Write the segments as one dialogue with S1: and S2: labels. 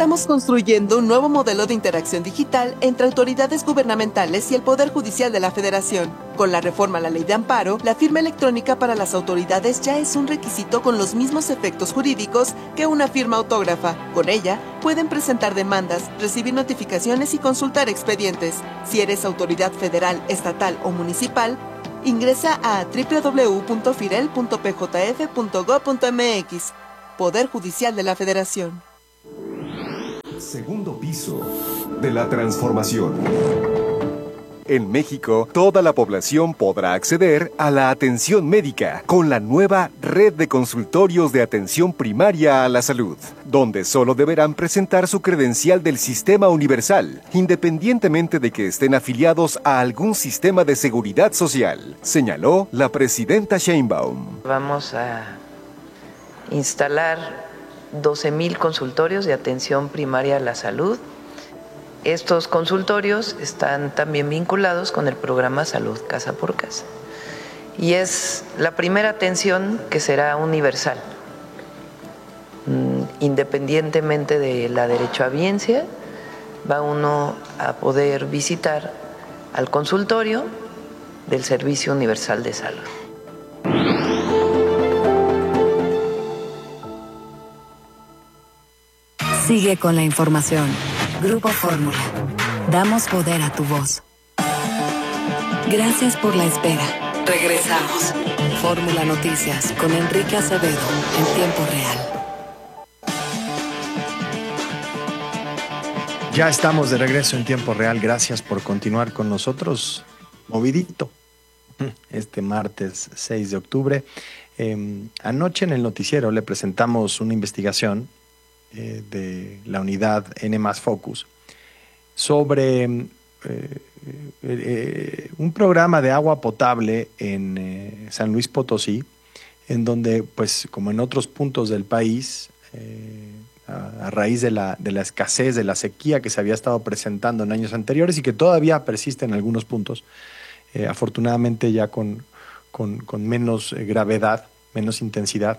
S1: Estamos construyendo un nuevo modelo de interacción digital entre autoridades gubernamentales y el Poder Judicial de la Federación. Con la reforma a la Ley de Amparo, la firma electrónica para las autoridades ya es un requisito con los mismos efectos jurídicos que una firma autógrafa. Con ella, pueden presentar demandas, recibir notificaciones y consultar expedientes. Si eres autoridad federal, estatal o municipal, ingresa a www.firel.pjf.gov.mx. Poder Judicial de la Federación.
S2: Segundo piso de la transformación. En México, toda la población podrá acceder a la atención médica con la nueva Red de Consultorios de Atención Primaria a la Salud, donde solo deberán presentar su credencial del Sistema Universal, independientemente de que estén afiliados a algún sistema de seguridad social, señaló la presidenta Sheinbaum.
S3: Vamos a instalar 12,000 consultorios de atención primaria a la salud. Estos consultorios están también vinculados con el programa Salud Casa por Casa. Y es la primera atención que será universal, independientemente de la derechohabiencia, va uno a poder visitar al consultorio del Servicio Universal de Salud.
S4: Sigue con la información. Grupo Fórmula. Damos poder a tu voz. Gracias por la espera. Regresamos. Fórmula Noticias con Enrique Acevedo en tiempo real.
S5: Ya estamos de regreso en tiempo real. Gracias por continuar con nosotros. Movidito. Este martes 6 de octubre. Anoche en el noticiero le presentamos una investigación de la unidad N+ Focus sobre un programa de agua potable en San Luis Potosí, en donde, pues, como en otros puntos del país, a raíz de la escasez, de la sequía que se había estado presentando en años anteriores y que todavía persiste en algunos puntos, afortunadamente ya con menos gravedad, menos intensidad,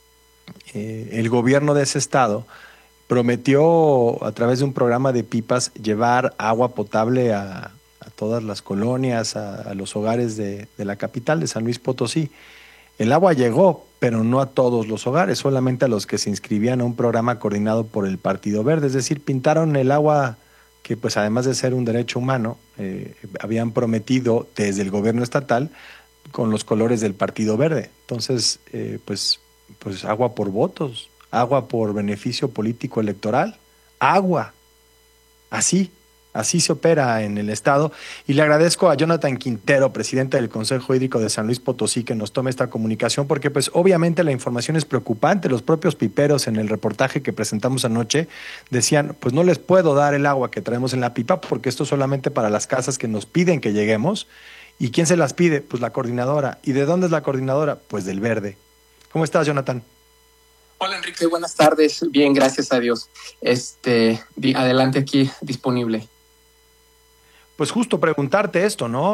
S5: el gobierno de ese estado prometió a través de un programa de pipas llevar agua potable a todas las colonias, a los hogares de la capital de San Luis Potosí. El agua llegó, pero no a todos los hogares, solamente a los que se inscribían a un programa coordinado por el Partido Verde. Es decir, pintaron el agua que, pues, además de ser un derecho humano, habían prometido desde el gobierno estatal con los colores del Partido Verde. Entonces, pues agua por votos, agua por beneficio político electoral, agua. Así se opera en el estado. Y le agradezco a Jonathan Quintero, presidente del Consejo Hídrico de San Luis Potosí, que nos tome esta comunicación, porque pues obviamente la información es preocupante. Los propios piperos en el reportaje que presentamos anoche decían, pues no les puedo dar el agua que traemos en la pipa porque esto es solamente para las casas que nos piden que lleguemos. ¿Y quién se las pide? Pues la coordinadora. ¿Y de dónde es la coordinadora? Pues del Verde. ¿Cómo estás, Jonathan?
S6: Hola, Enrique, buenas tardes. Bien, gracias a Dios. Adelante, aquí disponible.
S5: Pues justo preguntarte esto, ¿no?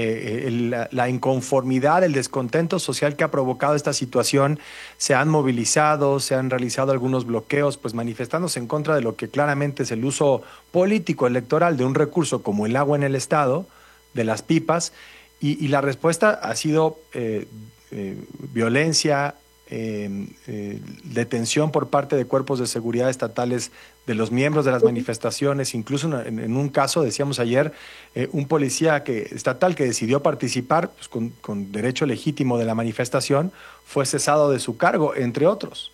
S5: La inconformidad, el descontento social que ha provocado esta situación, se han movilizado, se han realizado algunos bloqueos, pues manifestándose en contra de lo que claramente es el uso político electoral de un recurso como el agua en el estado, de las pipas, y la respuesta ha sido violencia, detención por parte de cuerpos de seguridad estatales de los miembros de las manifestaciones, incluso en un caso, decíamos ayer, un policía estatal que decidió participar pues, con derecho legítimo de la manifestación, fue cesado de su cargo, entre otros.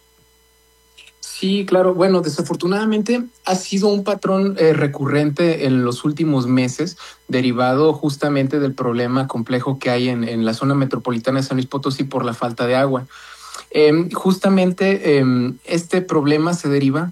S6: Sí, claro. Bueno, desafortunadamente ha sido un patrón recurrente en los últimos meses, derivado justamente del problema complejo que hay en la zona metropolitana de San Luis Potosí por la falta de agua. Este problema se deriva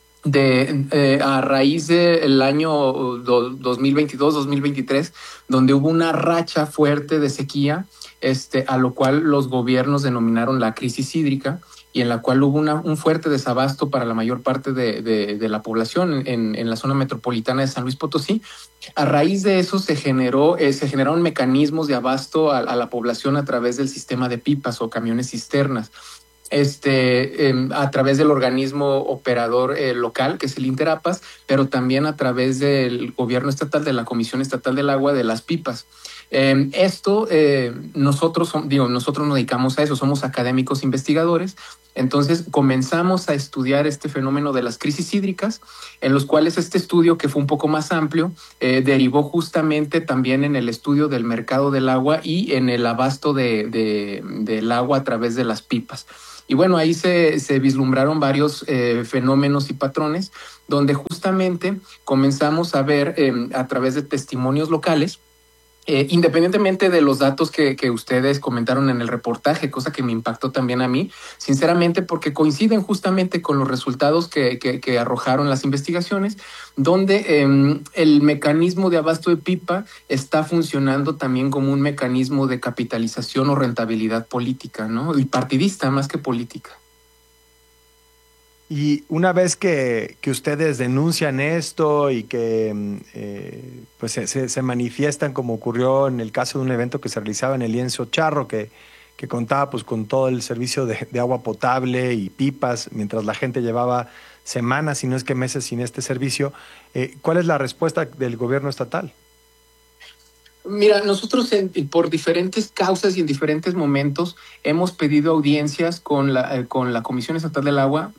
S6: a raíz del año 2022-2023, donde hubo una racha fuerte de sequía, a lo cual los gobiernos denominaron la crisis hídrica, y en la cual hubo un fuerte desabasto para la mayor parte de la población en la zona metropolitana de San Luis Potosí. A raíz de eso se generaron mecanismos de abasto a la población a través del sistema de pipas o camiones cisternas. a través del organismo operador local, que es el Interapas, pero también a través del gobierno estatal, de la Comisión Estatal del Agua, de las pipas. Nosotros nos dedicamos a eso, somos académicos investigadores. Entonces comenzamos a estudiar este fenómeno de las crisis hídricas, en los cuales este estudio, que fue un poco más amplio, derivó justamente también en el estudio del mercado del agua y en el abasto del agua a través de las pipas. Y bueno, ahí se vislumbraron varios fenómenos y patrones, donde justamente comenzamos a ver a través de testimonios locales, independientemente de los datos que ustedes comentaron en el reportaje, cosa que me impactó también a mí, sinceramente, porque coinciden justamente con los resultados que arrojaron las investigaciones, donde el mecanismo de abasto de pipa está funcionando también como un mecanismo de capitalización o rentabilidad política, ¿no? Y partidista más que política.
S5: Y una vez que ustedes denuncian esto y que pues se manifiestan, como ocurrió en el caso de un evento que se realizaba en el Lienzo Charro, que contaba pues con todo el servicio de agua potable y pipas, mientras la gente llevaba semanas, si no es que meses, sin este servicio, ¿cuál es la respuesta del gobierno estatal?
S6: Mira, nosotros por diferentes causas y en diferentes momentos hemos pedido audiencias con la Comisión Estatal del Agua,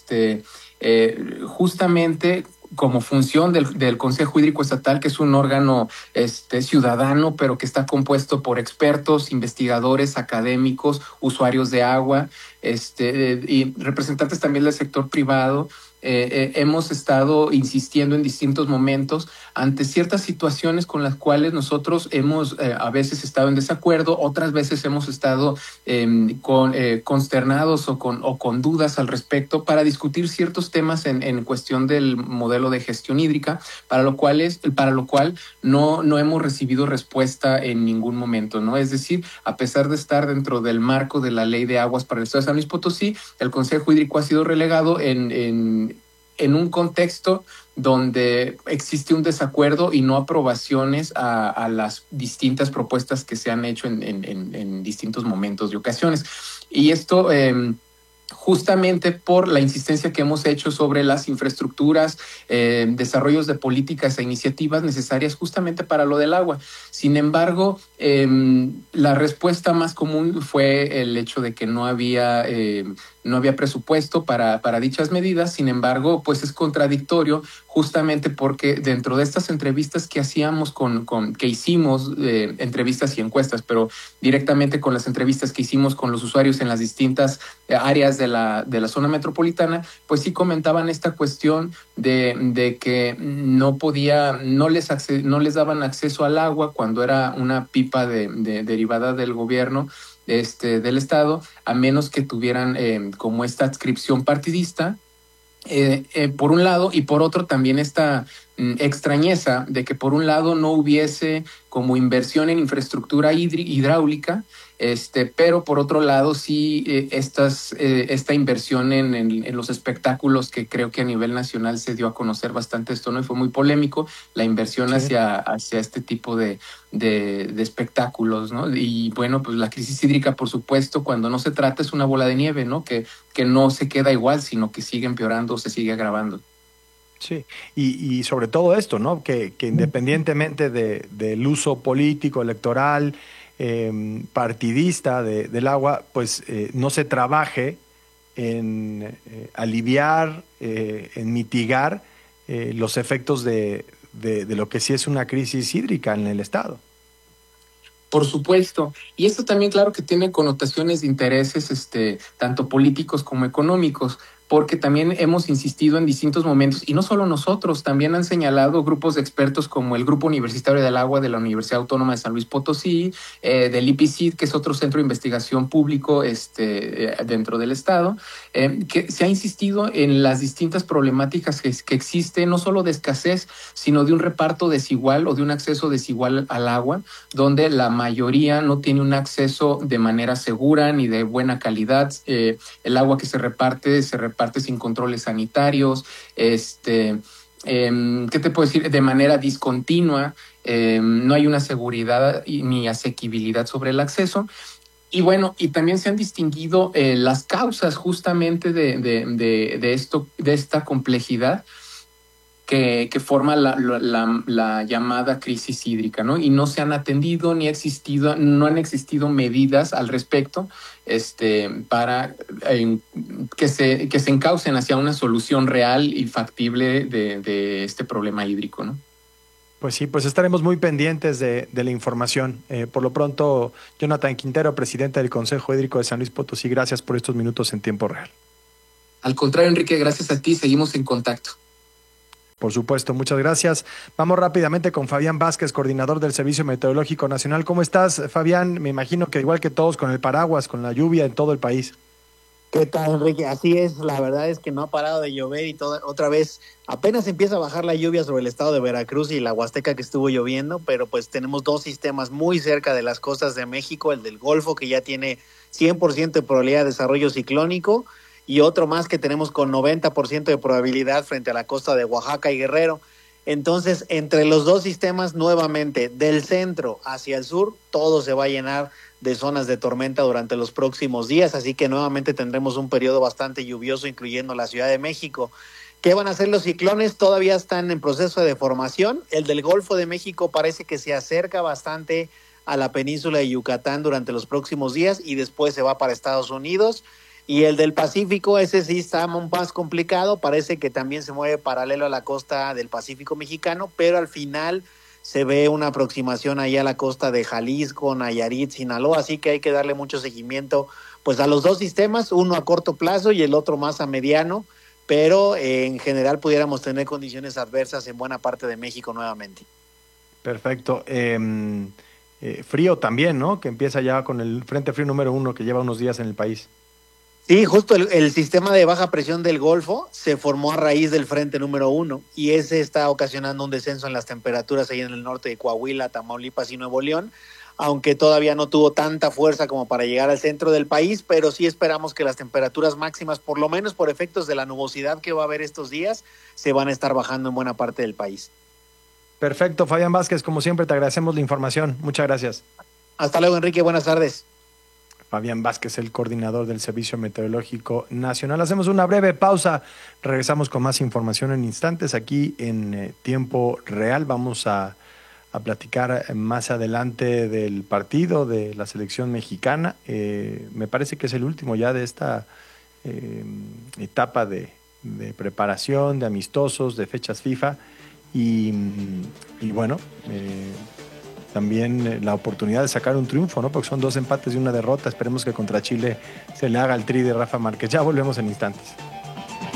S6: justamente como función del Consejo Hídrico Estatal, que es un órgano ciudadano, pero que está compuesto por expertos, investigadores, académicos, usuarios de agua, y representantes también del sector privado. Hemos estado insistiendo en distintos momentos ante ciertas situaciones con las cuales nosotros hemos a veces estado en desacuerdo, otras veces hemos estado consternados o con dudas al respecto, para discutir ciertos temas en cuestión del modelo de gestión hídrica, para lo cual no hemos recibido respuesta en ningún momento, ¿no? Es decir, a pesar de estar dentro del marco de la Ley de Aguas para el Estado de San Luis Potosí, el Consejo Hídrico ha sido relegado en un contexto donde existe un desacuerdo y no aprobaciones a las distintas propuestas que se han hecho en distintos momentos y ocasiones. Y esto justamente por la insistencia que hemos hecho sobre las infraestructuras, desarrollos de políticas e iniciativas necesarias justamente para lo del agua. Sin embargo, la respuesta más común fue el hecho de que no había presupuesto para dichas medidas. Sin embargo, pues es contradictorio, justamente porque dentro de estas entrevistas que hacíamos que hicimos, entrevistas y encuestas, pero directamente con las entrevistas que hicimos con los usuarios en las distintas áreas de la zona metropolitana, pues sí comentaban esta cuestión de que no les daban acceso al agua cuando era una pipa derivada del gobierno del Estado, a menos que tuvieran como esta adscripción partidista, por un lado, y por otro también esta extrañeza de que por un lado no hubiese como inversión en infraestructura hidráulica, pero por otro lado sí esta inversión en los espectáculos, que creo que a nivel nacional se dio a conocer bastante esto, ¿no? Y fue muy polémico la inversión
S5: Sí.
S6: hacia este tipo de espectáculos, ¿no? Y bueno, pues la crisis hídrica, por supuesto, cuando no se trata, es una bola de nieve, ¿no? Que no se queda igual, sino que sigue empeorando, se sigue agravando.
S5: Sí, y sobre todo esto, ¿no? Que independientemente del uso político, electoral, partidista del agua, pues no se trabaje en aliviar, en mitigar los efectos de lo que sí es una crisis hídrica en el Estado.
S6: Por supuesto. Y esto también, claro, que tiene connotaciones de intereses, tanto políticos como económicos, porque también hemos insistido en distintos momentos, y no solo nosotros, también han señalado grupos de expertos como el Grupo Universitario del Agua de la Universidad Autónoma de San Luis Potosí, del IPCID, que es otro centro de investigación público dentro del Estado, que se ha insistido en las distintas problemáticas que existen, no solo de escasez, sino de un reparto desigual o de un acceso desigual al agua, donde la mayoría no tiene un acceso de manera segura ni de buena calidad. El agua que se reparte sin controles sanitarios, ¿qué te puedo decir? De manera discontinua, no hay una seguridad ni asequibilidad sobre el acceso. Y bueno, y también se han distinguido las causas justamente de esta complejidad que forma la llamada crisis hídrica, ¿no? Y no se han atendido no han existido medidas al respecto para que se encaucen hacia una solución real y factible de este problema hídrico, ¿no?
S5: Pues sí, pues estaremos muy pendientes de la información. Por lo pronto, Jonathan Quintero, presidente del Consejo Hídrico de San Luis Potosí, gracias por estos minutos en tiempo real.
S6: Al contrario, Enrique, gracias a ti, seguimos en contacto.
S5: Por supuesto, muchas gracias. Vamos rápidamente con Fabián Vázquez, coordinador del Servicio Meteorológico Nacional. ¿Cómo estás, Fabián? Me imagino que igual que todos, con el paraguas, con la lluvia en todo el país.
S7: ¿Qué tal, Enrique? Así es, la verdad es que no ha parado de llover y otra vez apenas empieza a bajar la lluvia sobre el estado de Veracruz y la Huasteca que estuvo lloviendo, pero pues tenemos dos sistemas muy cerca de las costas de México, el del Golfo que ya tiene 100% de probabilidad de desarrollo ciclónico y otro más que tenemos con 90% de probabilidad frente a la costa de Oaxaca y Guerrero. Entonces, entre los dos sistemas, nuevamente, del centro hacia el sur, todo se va a llenar de zonas de tormenta durante los próximos días, así que nuevamente tendremos un periodo bastante lluvioso, incluyendo la Ciudad de México. ¿Qué van a hacer los ciclones? Todavía están en proceso de formación. El del Golfo de México parece que se acerca bastante a la península de Yucatán durante los próximos días y después se va para Estados Unidos. Y el del Pacífico, ese sí está un más complicado, parece que también se mueve paralelo a la costa del Pacífico mexicano, pero al final se ve una aproximación allá a la costa de Jalisco, Nayarit, Sinaloa, así que hay que darle mucho seguimiento pues a los dos sistemas, uno a corto plazo y el otro más a mediano, pero en general pudiéramos tener condiciones adversas en buena parte de México nuevamente.
S5: Perfecto. Frío también, ¿no? Que empieza ya con el Frente Frío número 1 que lleva unos días en el país.
S7: Sí, justo el sistema de baja presión del Golfo se formó a raíz del frente número 1 y ese está ocasionando un descenso en las temperaturas ahí en el norte de Coahuila, Tamaulipas y Nuevo León, aunque todavía no tuvo tanta fuerza como para llegar al centro del país, pero sí esperamos que las temperaturas máximas, por lo menos por efectos de la nubosidad que va a haber estos días, se van a estar bajando en buena parte del país.
S5: Perfecto, Fabián Vázquez, como siempre te agradecemos la información. Muchas gracias.
S7: Hasta luego, Enrique, buenas tardes.
S5: Fabián Vázquez, el coordinador del Servicio Meteorológico Nacional. Hacemos una breve pausa, regresamos con más información en instantes aquí en tiempo real. Vamos a platicar más adelante del partido de la selección mexicana. Me parece que es el último ya de esta etapa de preparación, de amistosos, de fechas FIFA y bueno, también la oportunidad de sacar un triunfo, ¿no? Porque son 2 empates y 1 derrota. Esperemos que contra Chile se le haga el tri de Rafa Márquez. Ya volvemos en instantes.